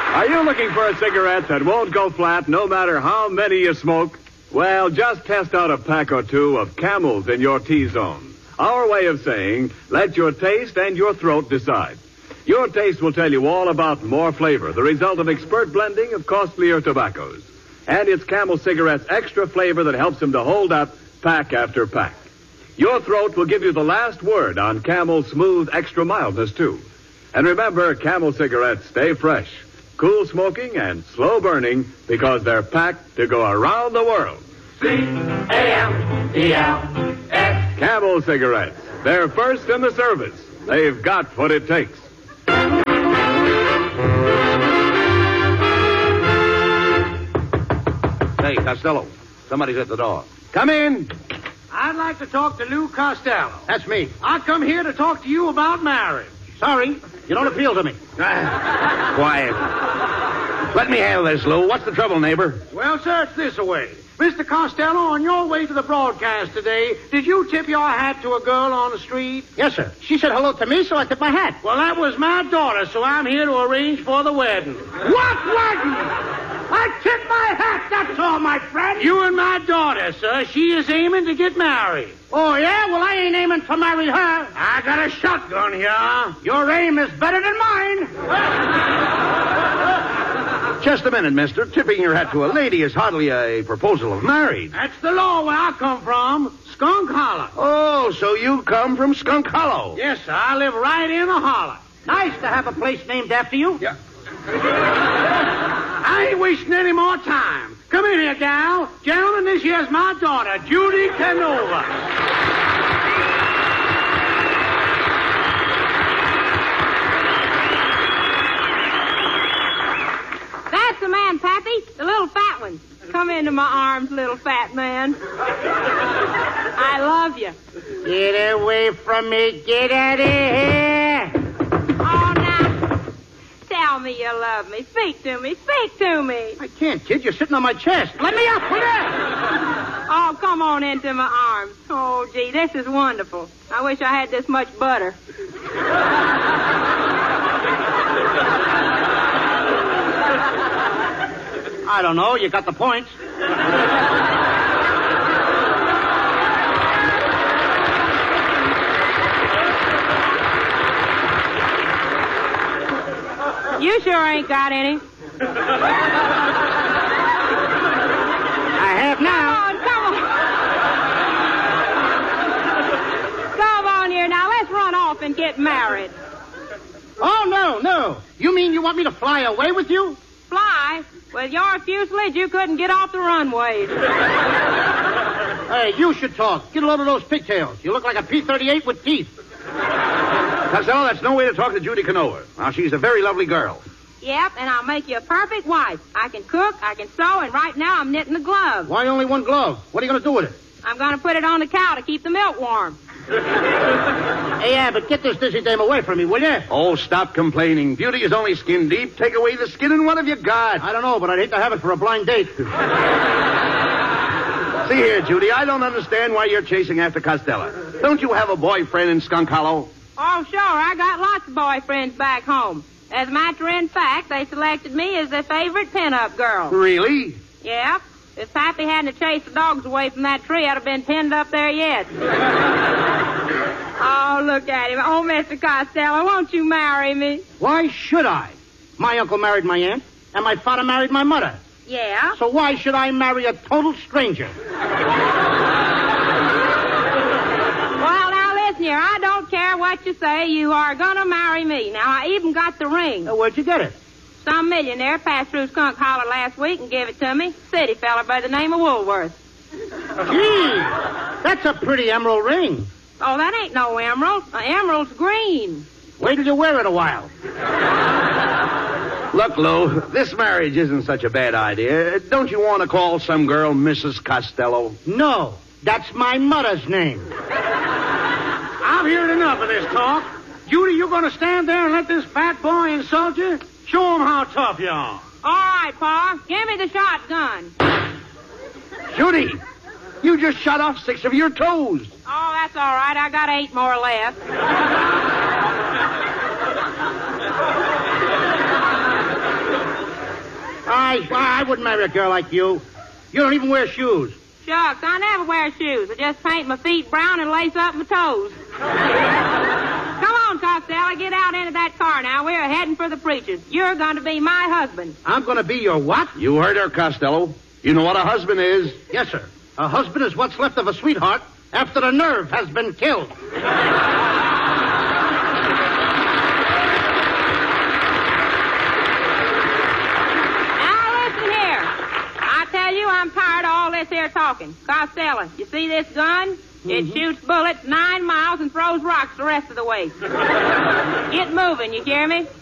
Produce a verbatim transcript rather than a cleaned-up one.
Are you looking for a cigarette that won't go flat no matter how many you smoke? Well, just test out a pack or two of Camels in your T-zone. Our way of saying, let your taste and your throat decide. Your taste will tell you all about more flavor, the result of expert blending of costlier tobaccos. And it's Camel cigarettes' extra flavor that helps them to hold up pack after pack. Your throat will give you the last word on Camel's smooth extra mildness, too. And remember, Camel cigarettes stay fresh, cool smoking, and slow burning because they're packed to go around the world. C A M E L S. Camel cigarettes. They're first in the service. They've got what it takes. Hey, Costello, somebody's at the door. Come in. I'd like to talk to Lou Costello. That's me. I come here to talk to you about marriage. Sorry, you don't appeal to me. Quiet. Let me handle this, Lou. What's the trouble, neighbor? Well, sir, it's this way. Mister Costello, on your way to the broadcast today, did you tip your hat to a girl on the street? Yes, sir. She said hello to me, so I tipped my hat. Well, that was my daughter, so I'm here to arrange for the wedding. What wedding? I tipped my hat, that's all, my friend. You and my daughter, sir. She is aiming to get married. Oh, yeah? Well, I ain't aiming to marry her. I got a shotgun here. Your aim is better than mine. Just a minute, mister. Tipping your hat to a lady is hardly a proposal of marriage. That's the law where I come from, Skunk Hollow. Oh, so you come from Skunk Hollow. Yes, sir. I live right in the hollow. Nice to have a place named after you. Yeah. I ain't wasting any more time. Come in here, gal. Gentlemen, this here's my daughter, Judy Canova. That's the man, Pappy. The little fat one. Come into my arms, little fat man. I love you. Get away from me. Get out of here. Oh, now, tell me you love me. Speak to me. Speak to me. I can't, kid. You're sitting on my chest. Let me up. Will you? Oh, come on into my arms. Oh, gee, this is wonderful. I wish I had this much butter. I don't know. You got the points. You sure ain't got any. I have now. Come on, come on. Come on here now. Let's run off and get married. Oh, no, no. You mean you want me to fly away with you? Fly? With your fuselage, you couldn't get off the runways. Hey, you should talk. Get a load of those pigtails. You look like a P thirty-eight with teeth. Costello, that's no way to talk to Judy Canova. Now, she's a very lovely girl. Yep, and I'll make you a perfect wife. I can cook, I can sew, and right now I'm knitting a glove. Why only one glove? What are you going to do with it? I'm going to put it on the cow to keep the milk warm. Hey, yeah, but get this dizzy dame away from me, will you? Oh, stop complaining. Beauty is only skin deep. Take away the skin and what have you got? I don't know, but I'd hate to have it for a blind date. See here, Judy, I don't understand why you're chasing after Costello. Don't you have a boyfriend in Skunk Hollow? Oh, sure, I got lots of boyfriends back home. As a matter of fact, they selected me as their favorite pin-up girl. Really? Yep. If Pappy hadn't chased the dogs away from that tree, I'd have been pinned up there yet. Oh, look at him. Oh, Mister Costello, won't you marry me? Why should I? My uncle married my aunt, and my father married my mother. Yeah? So why should I marry a total stranger? Well, now, listen here. I don't care what you say. You are going to marry me. Now, I even got the ring. Uh, where'd you get it? Some millionaire passed through Skunk Hollow last week and gave it to me. City fella by the name of Woolworth. Gee, that's a pretty emerald ring. Oh, that ain't no emerald. The emerald's green. Wait till you wear it a while. Look, Lou, this marriage isn't such a bad idea. Don't you want to call some girl Missus Costello? No, that's my mother's name. I've heard enough of this talk. Judy, you going to stand there and let this fat boy insult you? Show him how tough you are. All right, Pa. Give me the shotgun. Judy, you just shot off six of your toes. Oh, that's all right. I got eight more left. I, I wouldn't marry a girl like you. You don't even wear shoes. Shucks, I never wear shoes. I just paint my feet brown and lace up my toes. Come on, Costello, get out into that car now. We're heading for the preacher's. You're going to be my husband. I'm going to be your what? You heard her, Costello. You know what a husband is. Yes, sir. A husband is what's left of a sweetheart after the nerve has been killed. I'm tired of all this here talking. Costello, you see this gun? Mm-hmm. It shoots bullets nine miles and throws rocks the rest of the way. Get moving, you hear me?